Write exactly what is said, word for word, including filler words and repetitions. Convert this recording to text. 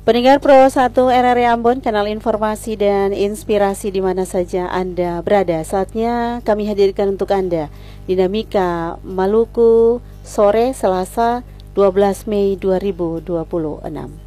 Pendengar Pro satu R R I Ambon, kanal informasi dan inspirasi di mana saja Anda berada. Saatnya kami hadirkan untuk Anda Dinamika Maluku sore Selasa dua belas Mei dua ribu dua puluh enam.